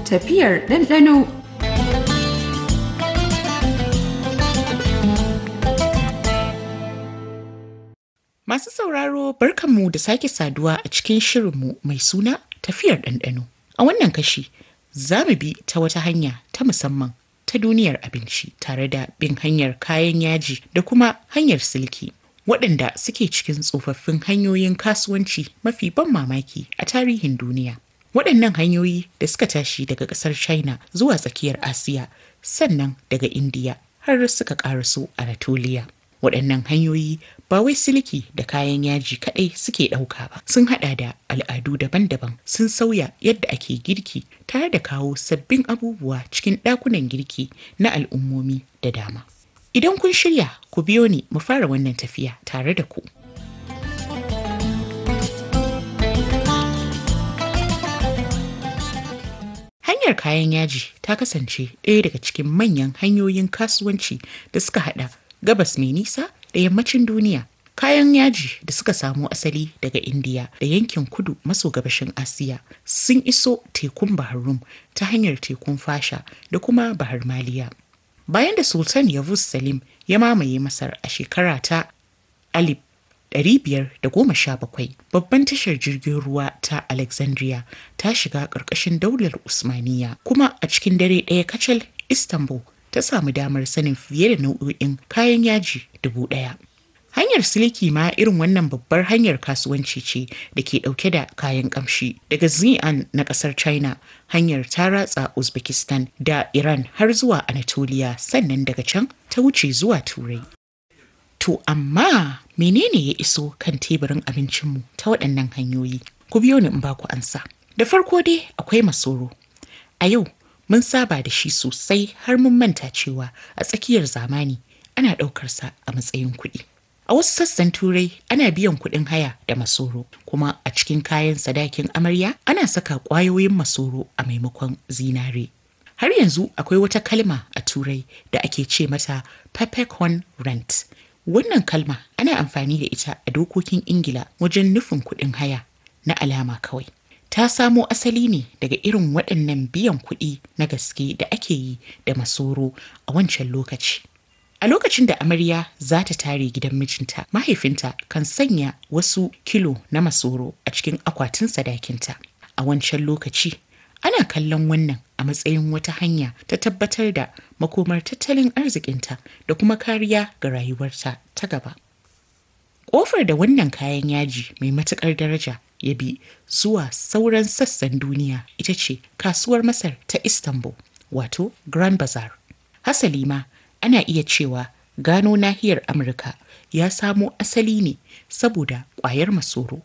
Tafiyar ɗanɗano. Masu sauraro barkanmu da sake saduwa a cikin shirinmu mai suna tafiyar ɗanɗano. A wannan kashi za mu bi ta wata hanya ta musamman ta duniyar abinci tare da bin hanyar kayan yaji da kuma hanyar silki waɗanda suke cikin tsofaffin hanyoyin kasuwanci mafi ban mamaki a tarihin duniya. Waɗannan hanyoyi da suka tashi daga ƙasar China zuwa tsakiyar Asiya sannan daga Indiya har suka ƙaraso Anatolia. Waɗannan hanyoyi ba wai silki da kayan yaji kaɗai suke ɗauka ba, sun haɗa da al'adu daban-daban, sun sauya yadda ake girki tare da kawo sabbin abubuwa cikin ɗakunan girki na al'ummomi da dama. Idan kun shirya, ku biyo ni mu fara wannan tafiya tare da ku. Hanyar kayan yaji ta kasance ɗaya daga cikin manyan hanyoyin kasuwanci da suka haɗa gabas mai nisa da yammacin duniya. Kayan yaji da suka samo asali daga Indiya da yankin kudu maso gabashin Asiya sun iso tekun Bahar Rum ta hanyar tekun Fasha da kuma Bahar Maliya. Bayan da Sultan Yavuz Selim ya mamaye Masar a shekara ta 517, babban tashar jirgin ruwa ta Alexandria ta shiga ƙarƙashin daular Usmaniya, kuma a cikin dare ɗaya kacal Istanbul ta samu damar sanin fiye da nau'o'in kayan yaji 1,000. Hanyar siliki ma irin wannan babbar hanyar kasuwanci ce da ke ɗauke da kayan ƙamshi. Daga Xi'an na ƙasar China, hanyar ta ratsa Uzbekistan da Iran har zuwa Anatolia, sannan daga can ta wuce zuwa Turai. To amma menene ya iso kan teburin abincinmu ta waɗannan hanyoyi? Ku biyo ni in ba ku ansa. Da farko dai akwai masoro. A yau mun saba da shi sosai har mun manta cewa a tsakiyar zamani ana ɗaukarsa a matsayin kuɗi. A wasu sassan Turai ana biyan kuɗin haya da masoro, kuma a cikin kayan sadakin amarya ana saka ƙwayoyin masoro a maimakon zinare. Har yanzu akwai wata kalma a Turai da ake ce mata peppercorn rent. Wannan kalma ana amfani da ita a dokokin Ingila wajen nufin kuɗin haya na alama kawai. Ta samo asali ne daga irin waɗannan biyan kuɗi na gaske da ake yi da masoro a wancan lokaci. A lokacin da amarya za ta tare gidan mijinta, mahaifinta kan sanya wasu kilo na masoro a cikin akwatin sadakinta. A wancan lokaci, ana kallon wannan a matsayin wata hanya ta tabbatar da makomar tattalin arzikinta da kuma kariya ga rayuwarta ta gaba. Ƙofar da wannan kayan yaji mai matuƙar daraja ya bi zuwa sauran sassan duniya ita ce kasuwar Masar ta Istanbul, wato Grand Bazaar. Hasali ma ana iya cewa gano nahiyar Amurka ya samo asali ne saboda ƙwayar masoro.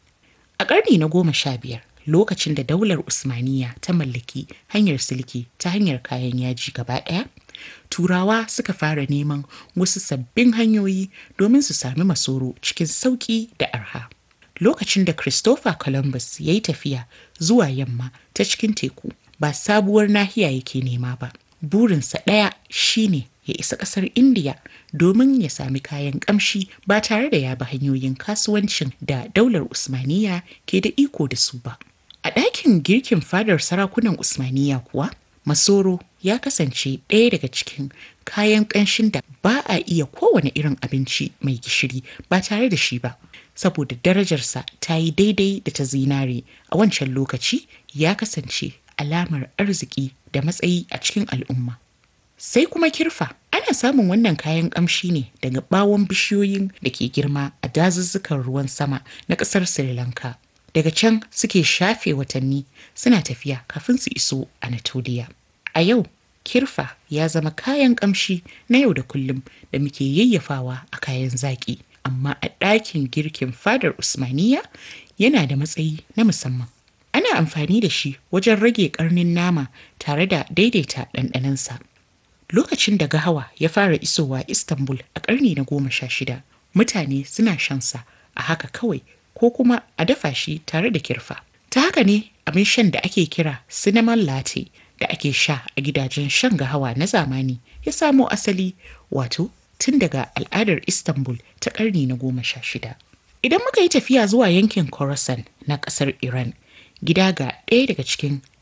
A ƙarni na 15, lokacin da daular Usmaniya ta mallaki hanyar silki ta hanyar kayan yaji gaba ɗaya, Turawa suka fara neman wasu sabbin hanyoyi domin su sami masoro cikin sauƙi da arha. Lokacin da Christopher Columbus ya yi tafiya zuwa yamma ta cikin teku, ba sabuwar nahiya yake nema ba. Burinsa ɗaya shine ya isa ƙasar Indiya domin ya sami kayan ƙamshi ba tare da ya bi hanyoyin kasuwancin da daular Usmaniya ke da iko da su ba. A ɗakin girkin fadar sarakunan Usmaniya kuwa, masoro ya kasance ɗaya daga cikin kayan ƙanshin da ba a iya kowane irin abinci mai gishiri ba tare da shi ba. Saboda darajarsa ta yi daidai da ta zinare a wancan lokaci, ya kasance alamar arziki da matsayi a cikin al'umma. Sai kuma kirfa, ana samun wannan kayan ƙamshi ne daga ɓawon bishiyoyin da ke girma a dazuzzukan ruwan sama na ƙasar Sri Lanka. Daga can suke shafe watanni suna tafiya kafin su iso Anatolia. A yau, kirfa ya zama kayan ƙamshi na yau da kullum da muke yayyafawa a kayan zaƙi. Amma a ɗakin girkin fadar Usmaniya yana da matsayi na musamman. Ana amfani da shi wajen rage ƙarnin nama tare da daidaita ɗanɗanonsa. Lokacin da gahawa ya fara isowa Istanbul a ƙarni na 16, mutane suna shansa a haka kawai ko kuma a dafa shi tare da kirfa. Ta haka ne abin shan da ake kira cinnamon latte da ake sha a gidajen shan gahawa na zamani ya samo asali, wato tun daga al'adar Istanbul ta ƙarni na 16. Idan muka yi tafiya zuwa yankin Khorasan na ƙasar Iran, gida ga ɗaya daga cikin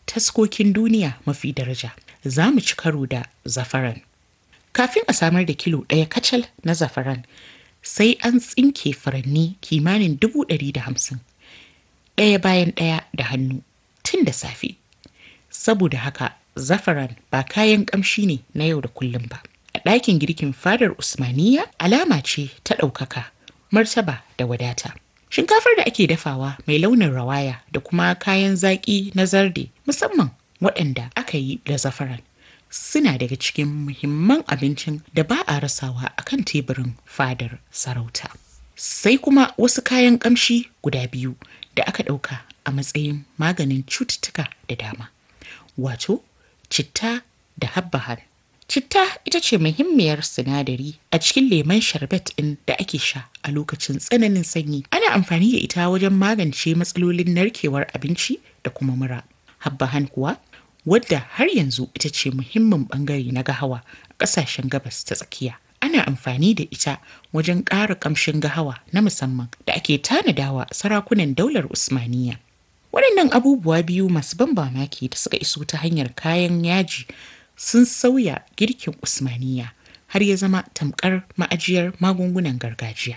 taskokin duniya mafi daraja, za mu ci karo da zafaran. Kafin a samar da kilo ɗaya kacal na zafaran, sai an tsinke furanni kimanin 150,000 ɗaya bayan ɗaya da hannu tun da safe. Saboda haka zafaran ba kayan ƙamshi ne na yau da kullum ba. A ɗakin girkin fadar Usmaniya alama ce ta ɗaukaka, martaba da wadata. Shinkafar da ake dafawa mai launin rawaya da kuma kayan zaƙi na zarde, musamman waɗanda aka yi da zafaran, suna daga cikin muhimman abincin da ba a rasawa a kan teburin fadar sarauta. Sai kuma wasu kayan ƙamshi guda biyu da aka ɗauka a matsayin maganin cututtuka da dama, wato citta da habbahan. Citta ita ce muhimmiyar sinadari a cikin lemon sharbet ɗin da ake sha a lokacin tsananin sanyi. Ana amfani da ita wajen magance matsalolin narkewar abinci da kuma mura. Habbahan kuwa, wadda har yanzu ita ce muhimmin bangare na gahawa a ƙasashen gabas ta tsakiya. Ana amfani da ita wajen ƙara ƙamshin gahawa na musamman da ake tanadawa sarakunan daular Usmaniya. Waɗannan abubuwa biyu masu ban mamaki da suka iso ta hanyar kayan yaji sun sauya girkin Usmaniya har ya zama tamkar ma'ajiyar magungunan gargajiya.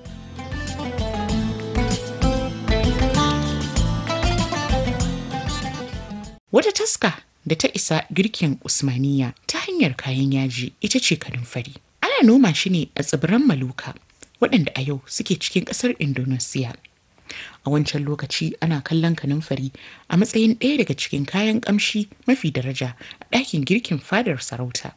Wata taska da ta isa girkin Usmaniya ta hanyar kayan yaji ita ce kanunfari. Ana noma shi ne a tsibiran Maluka, waɗanda a yau suke cikin ƙasar Indonesia. A wancan lokaci ana kallon kanunfari a matsayin ɗaya daga cikin kayan ƙamshi mafi daraja a ɗakin girkin fadar sarauta.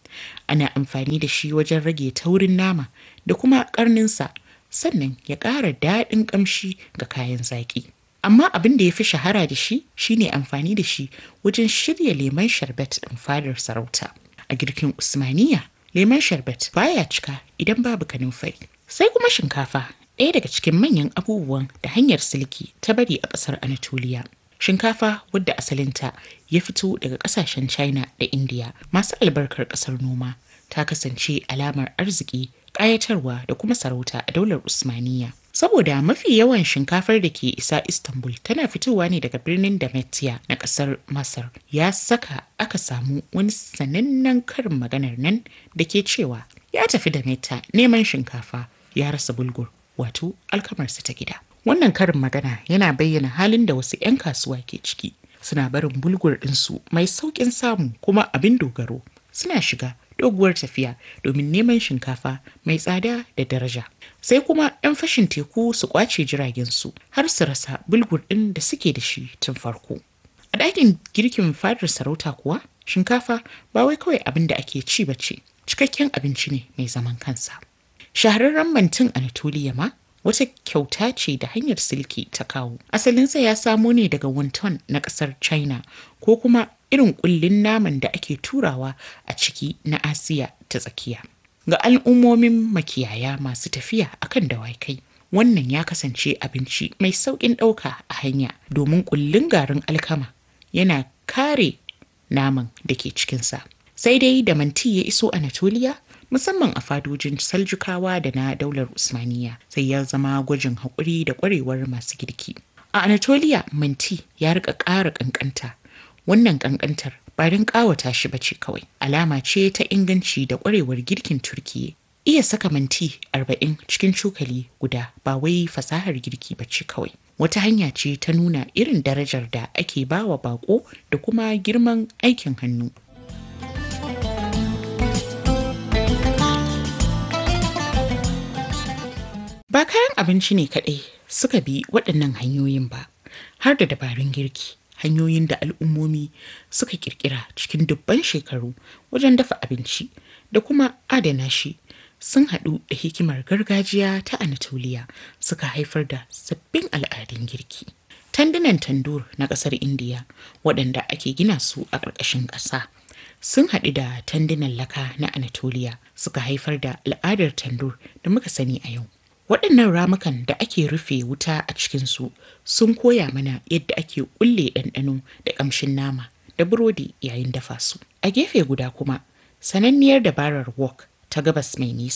Ana amfani da shi wajen rage taurin nama da kuma ƙarninsa, sannan ya ƙara daɗin ƙamshi ga kayan zaƙi. Amma abin da ya fi shahara da shi shine amfani da shi wajen shirya lemon sharbet ɗin fadar sarauta. A girkin Usmaniya, lemon sharbet baya cika idan babu kanunfari. Sai kuma shinkafa, ɗaya daga cikin manyan abubuwan da hanyar silki ta bari a ƙasar Anatoliya. Shinkafa, wadda asalinta ya fito daga ƙasashen China da India masu albarkar ƙasar noma, ta kasance alamar arziki, ƙayatarwa da kuma sarauta a daular Usmaniya. Saboda mafi yawan shinkafar da ke isa Istanbul tana fitowa ne daga birnin Damatya na ƙasar Masar, ya saka aka samu wani sanannen karin maganar nan da ke cewa ya tafi Damatya neman shinkafa ya rasa bulgur, wato alkamarsa ta gida. Wannan karin magana yana bayyana halin da wasu 'yan kasuwa ke ciki. Suna barin bulgur ɗinsu mai sauƙin samu kuma abin dogaro, suna shiga doguwar tafiya domin neman shinkafa mai tsada da daraja. Sai kuma 'yan fashin teku su kwace jiragensu har su rasa bulgur ɗin da suke da shi tun farko. A ɗakin girkin fadar sarauta kuwa, shinkafa ba wai kawai abin da ake ci ba ce, cikakken abinci ne mai zaman kansa. Shahararren mantin Anatoliya ma wata kyauta ce da hanyar silki ta kawo. Asalinsa ya samo ne daga wonton na ƙasar China ko kuma irin ƙullin naman da ake turawa a ciki na Asiya ta tsakiya. Ga al'ummomin makiyaya masu tafiya akan dawakai, wannan ya kasance abinci mai sauƙin ɗauka a hanya domin ƙullin garin alkama yana kare naman da ke cikinsa. Sai dai da manti ya iso Anatoliya, musamman a fadojin Saljukawa da na daular Usmaniya, sai ya zama gwajin haƙuri da ƙwarewar masu girki. A Anatoliya, manti ya rika ƙara ƙanƙanta. Wannan ƙanƙantar ba don ƙawata shi ba ce kawai, alama ce ta inganci da ƙwarewar girkin Turkiyya. Iya saka manti 40 cikin cokali guda ba wai fasahar girki ba ce kawai. Wata hanya ce ta nuna irin darajar da ake bawa baƙo da kuma girman aikin hannu. Ba kayan abinci ne kaɗai suka bi waɗannan hanyoyin ba, har da dabarun girki, hanyoyin da al'ummomi suka ƙirƙira cikin dubban shekaru wajen dafa abinci da kuma adana shi sun haɗu da hikimar gargajiya ta Anatoliya suka haifar da sabbin al'adun girki. Tandunan tandur na ƙasar Indiya, waɗanda ake gina su a ƙarƙashin ƙasa, sun haɗu da tandunan laka na Anatoliya suka haifar da al'adar tandur da muka sani a yau. Waɗannan ramukan da ake rufe wuta a cikinsu sun koya mana yadda ake ƙulle ɗanɗano da ƙamshin nama da burodi yayin dafa su. A gefe guda kuma, sananniyar dabarar wok ta gabas mai nisa,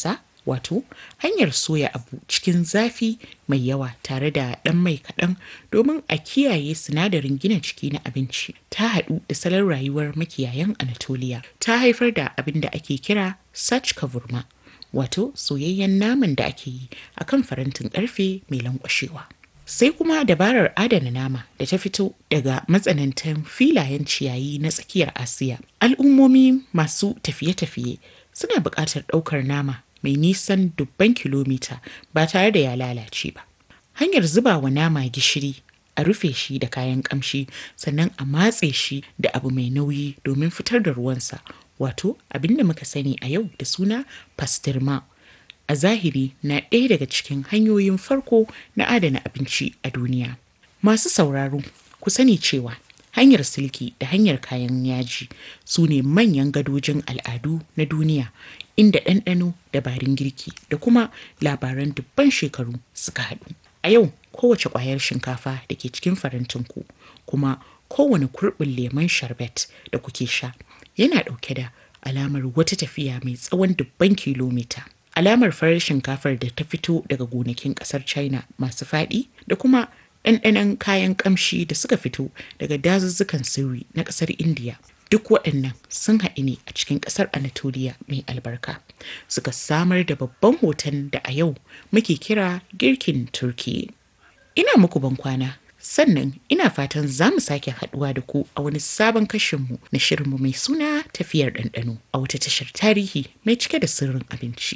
wato hanyar soya abu cikin zafi mai yawa tare da ɗan mai kaɗan domin a kiyaye sinadarin gina jiki na abinci, ta haɗu da salon rayuwar makiyayan Anatolia, ta haifar da abin da ake kira sach kavurma, wato soyayyen naman da ake yi a kan farantin ƙarfe mai lankwashewa. Sai kuma dabarar adana nama da ta fito daga matsanantan filayen ciyayi na tsakiyar Asiya. Al'ummomi masu tafiye-tafiye suna buƙatar ɗaukar nama mai nisan dubban kilomita ba tare da ya lalace ba. Hanyar zuba wa nama gishiri, a rufe shi da kayan ƙamshi, sannan a matse shi da abu mai nauyi domin fitar da ruwansa, wato abin da muka sani a yau da suna pastirma. A zahiri na ɗaya daga cikin hanyoyin farko na adana abinci a duniya. Masu sauraro, ku sani cewa hanyar silki da hanyar kayan yaji su ne manyan gadojin al'adu na duniya, inda ɗanɗano, dabarun girki da kuma labaran dubban shekaru suka haɗu. A yau, kowace ƙwayar shinkafa da ke cikin farantinku, kuma kowane kurɓin lemon sharbet da kuke sha, yana ɗauke da alamar wata tafiya mai tsawon dubban kilomita. Alamar farar shinkafar da ta fito daga gonakin ƙasar China masu faɗi, da kuma ɗanɗanon kayan ƙamshi da suka fito daga dazuzzukan sirri na ƙasar Indiya. Duk waɗannan sun haɗu ne a cikin ƙasar Anatolia mai albarka, suka samar da babban hoton da a yau muke kira girkin Turki. Ina muku ban kwana, sannan ina fatan za mu sake haɗuwa da ku a wani sabon kashinmu na shirinmu mai suna tafiyar ɗanɗano a wata tashar tarihi mai cike da sirrin abinci.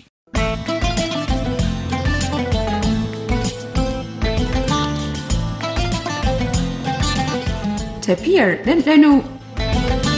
Tafiyar ɗanɗano.